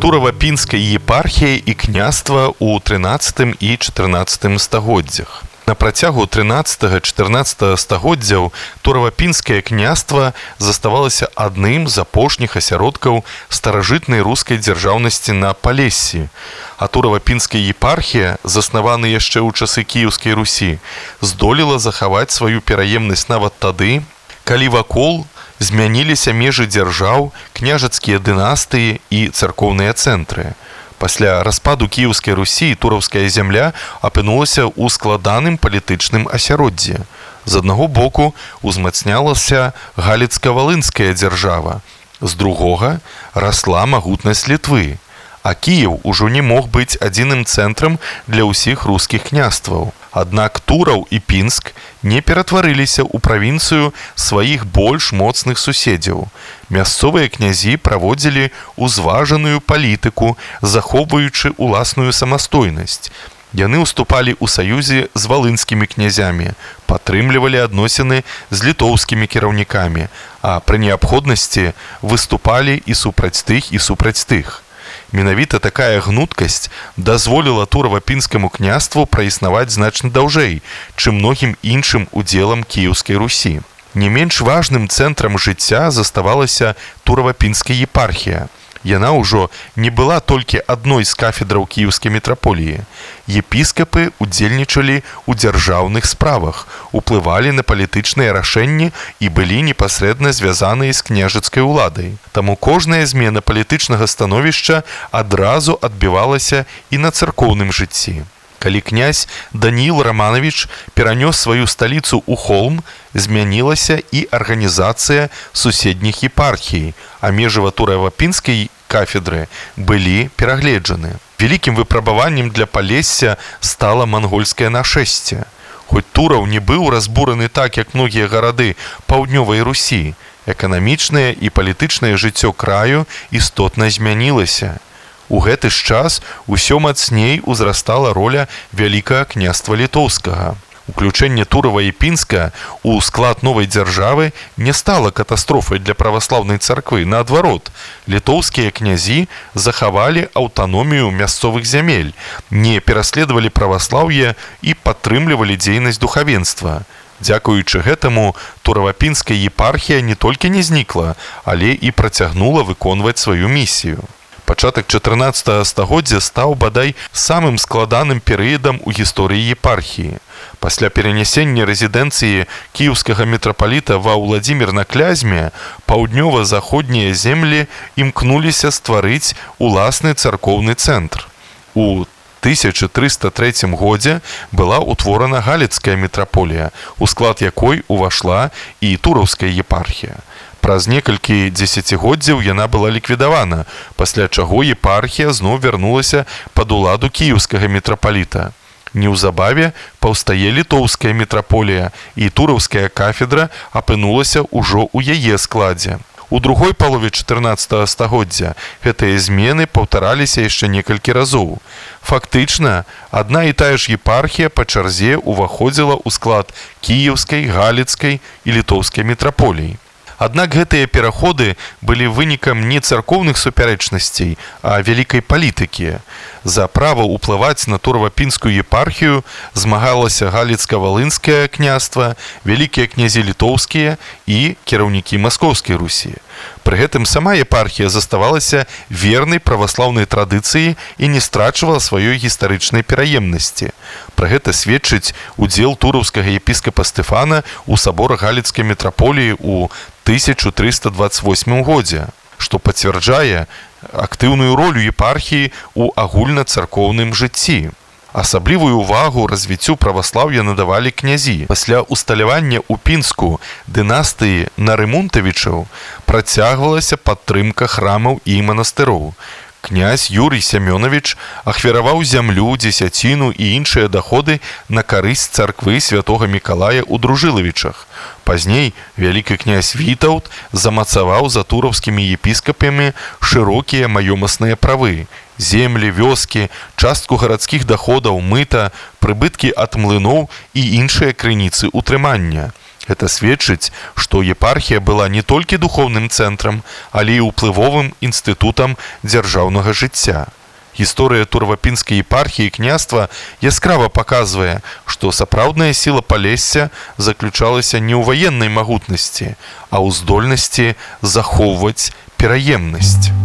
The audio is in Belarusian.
Турава-Пінская епархія і княства ў 13 і 14 стагоддзях. На працягу 13-14 стагоддзяў Турава-Пінскае княства заставалася адным з апошніх асяродкаў старажытнай рускай дзяржаўнасці на Палессі, а Турава-Пінская епархія, заснавана яшчэ ў часы Кіеўскай Русі, здолела захаваць сваю пераемнасць нават тады, калі вакол змяніліся межы дзяржаў, княжацкія дынастыі і царкоўныя цэнтры. Пасля распаду Кіеўскай Русі тураўская зямля апынулася ў складаным палітычным асяроддзі. З аднаго боку узмацнялася галіцка-валынская дзяржава, з другога расла магутнасць Літвы, а Кіеў ужо не мог быць адзіным цэнтрам для ўсіх рускіх княстваў. Аднак Тураў і Пінск не ператварыліся ў правінцыю сваіх больш моцных суседзяў. Мясцовыя князі праводзілі ўзважаную палітыку, захоўваючы ўласную самастойнасць. Яны ўступалі ў саюзе з валынскімі князямі, падтрымлівалі адносіны з літоўскімі кіраўнікамі, а пры неабходнасці выступалі і супраць тых. Менавіта такая гнуткасць дазволіла Турава-Пінскаму княству праіснаваць значна даўжэй, чым многім іншым удзелам Кіеўскай Русі. Не менш важным цэнтрам жыцця заставалася Турава-Пінская епархія. Яна ўжо не была толькі адной з кафедраў кіеўскай мітраполіі. Епіскапы удзельнічалі ў дзяржаўных справах, уплывалі на палітычныя рашэнні і былі непасрэдна звязаныя з княжацкай уладай. Таму кожная змена палітычнага становішча адразу адбівалася і на царкоўным жыцці. Калі князь Даніл Романович перанёс сваю сталіцу ў Холм, змянілася і арганізацыя суседніх епархій, а межы Турава-Пінскай кафедры былі перагледжаны. Вялікім выпрабаваннем для Палесся стала мангольскае нашэсце. Хоць Тураў не быў разбураны так, як многія гарады паўднёвай Русі, эканамічнае і палітычнае жыццё краю істотна змянілася. У гэты ж час усё мацней узрастала роля вялікага княства літоўскага. Уключэнне Турава і Пінска ў склад новай дзяржавы не стала катастрофай для праваслаўнай царквы. Наадварот, літоўскія князі захавалі аўтаномію мясцовых зямель, не пераследавалі праваслаўе і падтрымлівалі дзейнасць духавенства. Дзякуючы гэтаму Турава-Пінская епархія не толькі не знікла, але і працягнула выконваць сваю місію. Пачатак 14 стагоддзя стаў бадай самым складаным перыядам у гісторыі епархіі. Пасля перанясення рэзідэнцыі кіеўскага мітрапаліта ва Ўладзімір на Клязьме паўднёва-заходнія землі імкнуліся стварыць уласны царкоўны цэнтр. У 1303 годзе была ўтворана галіцкая мітраполія, у склад якой увайшла і тураўская епархія. Праз некалькі дзесяцігоддзяў яна была ліквідавана, пасля чаго епархія зноў вярнулася пад уладу кіеўскага мітрапаліта. Неўзабаве паўстае літоўская мітраполія, і тураўская кафедра апынулася ўжо ў яе складзе. У другой палове 14 стагоддзя гэтыя змены паўтараліся яшчэ некалькі разоў. Фактычна, адна і тая ж епархія па чарзе ўваходзіла ў склад кіеўскай, галіцкай і літоўскай мітраполій. Аднак гэтыя пераходы былі вынікам не царкоўных супярэчнасцей, а вялікай палітыкі. За права ўплываць на Турава-Пінскую епархію змагалася галіцка-валынскае княства, вялікія князі літоўскія і кіраўнікі Маскоўскай Русі. Пры гэтым сама епархія заставалася вернай праваслаўнай традыцыі і не страчвала сваёй гістарычнай пераемнасці. Пра гэта сведчыць удзел тураўскага епіскапа Стэфана ў сабора галіцкай мітраполіі ў 1328 годзе, што пацвярджае актыўную ролю епархіі ў агульнацаркоўным жыцці. Асаблівую ўвагу развіццю праваслаўя надавалі князі. Пасля усталявання ў Пінску дынастыі Нарымунтавічаў працягвалася падтрымка храмаў і манастыроў. Князь Юрый Семёнович ахвяраваў зямлю, дзесяціну і іншыя даходы на карысць царквы святога Мікалая ў Дружылавічах. Пазней вялікі князь Вітаўт замацаваў за тураўскімі епіскапамі шырокія маёмасныя правы. Землі, вёскі, частку гарадскіх даходаў, мыта, прыбыткі ад млыноў і іншыя крыніцы ўтрымання. Гэта сведчыць, што епархія была не толькі духоўным цэнтрам, але і ўплывовым інстытутам дзяржаўнага жыцця. Гісторыя Туравапінскай епархіі і княства яскрава паказвае, што сапраўдная сіла Палесся заключалася не ў ваеннай магутнасці, а ў здольнасці захоўваць пераемнасць.